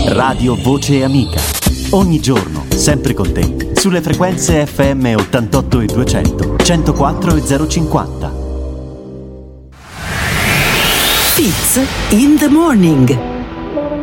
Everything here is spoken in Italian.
Radio Voce Amica. Ogni giorno, sempre con te, sulle frequenze FM 88 e 200, 104 e 050. Fitz in the Morning.